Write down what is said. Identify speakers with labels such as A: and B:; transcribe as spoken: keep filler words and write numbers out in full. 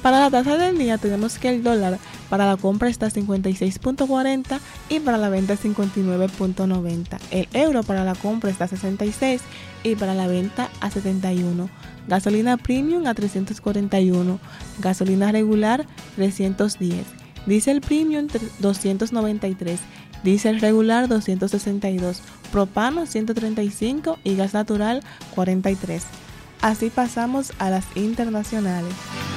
A: Para la tasa del día tenemos que el dólar para la compra está a cincuenta y seis punto cuarenta y para la venta cincuenta y nueve punto noventa. El euro para la compra está a sesenta y seis y para la venta a setenta y uno. Gasolina premium a trescientos cuarenta y uno. Gasolina regular trescientos diez. Diesel premium doscientos noventa y tres. Diesel regular doscientos sesenta y dos. Propano ciento treinta y cinco y gas natural cuarenta y tres. Así pasamos a las internacionales.